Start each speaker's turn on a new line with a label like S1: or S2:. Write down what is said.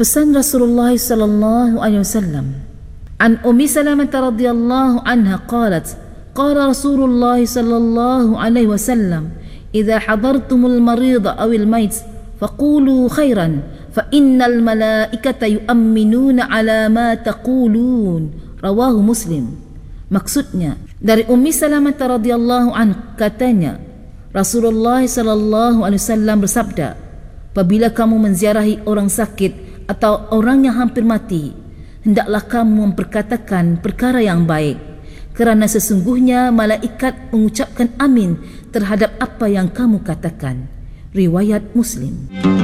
S1: Pesan Rasulullah sallallahu alaihi wasallam. An Ummi Salamah radhiyallahu anha qalat, qala Rasulullah sallallahu alaihi wasallam, idza hadartumul marida aw al mayt faqulu khairan fa innal malaikata yu'minuna ala ma taqulun. Rawahu Muslim. Maksudnya, dari Ummi Salamah radhiyallahu anha katanya, Rasulullah sallallahu alaihi wasallam bersabda, apabila kamu menziarahi orang sakit atau orang yang hampir mati, hendaklah kamu memperkatakan perkara yang baik, kerana sesungguhnya malaikat mengucapkan amin terhadap apa yang kamu katakan. Riwayat Muslim.